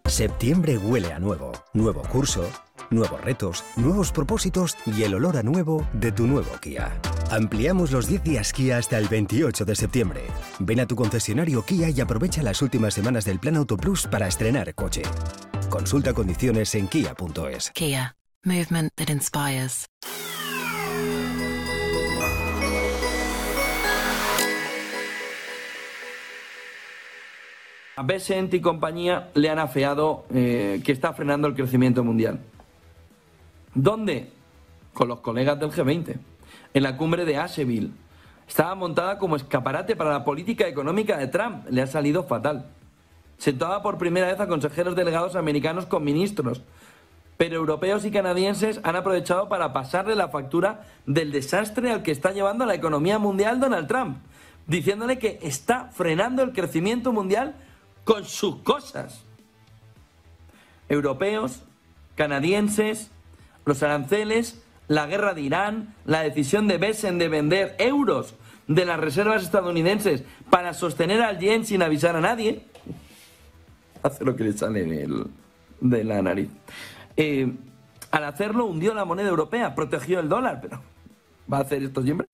Septiembre huele a nuevo. Nuevo curso, nuevos retos, nuevos propósitos y el olor a nuevo de tu nuevo Kia. Ampliamos los 10 días Kia hasta el 28 de septiembre. Ven a tu concesionario Kia y aprovecha las últimas semanas del Plan Auto Plus para estrenar coche. Consulta condiciones en kia.es. Kia. Movement that inspires. A Besant y compañía le han afeado que está frenando el crecimiento mundial. ¿Dónde? Con los colegas del G20, en la cumbre de Asheville. Estaba montada como escaparate para la política económica de Trump. Le ha salido fatal. Sentaba por primera vez a consejeros delegados americanos con ministros, pero europeos y canadienses han aprovechado para pasarle la factura del desastre al que está llevando la economía mundial Donald Trump, diciéndole que está frenando el crecimiento mundial con sus cosas. Europeos, canadienses, los aranceles, la guerra de Irán, la decisión de Besant de vender euros de las reservas estadounidenses para sostener al yen sin avisar a nadie. Hace lo que le sale de la nariz. Al hacerlo hundió la moneda europea, protegió el dólar, pero ¿va a hacer esto siempre?